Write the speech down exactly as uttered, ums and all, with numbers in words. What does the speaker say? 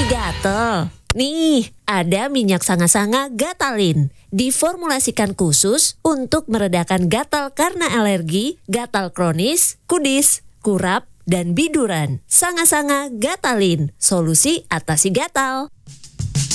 gatel? Nih, ada minyak sanga-sanga Gatalin. Diformulasikan khusus untuk meredakan gatal karena alergi, gatal kronis, kudis, kurap, dan biduran. Sanga-sanga Gatalin, solusi atasi gatal.